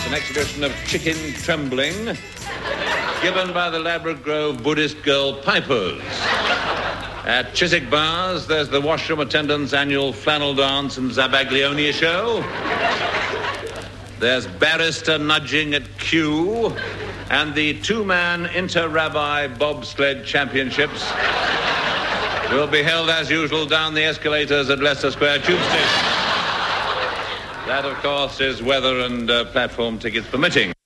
an exhibition of chicken trembling given by the Ladbroke Grove Buddhist Girl Pipers. At Chiswick Bars, there's the washroom attendants' annual flannel dance and Zabaglione show. There's barrister nudging at Kew, and the two-man inter-rabbi bobsled championships will be held as usual down the escalators at Leicester Square Tube Station. That, of course, is weather and platform tickets permitting.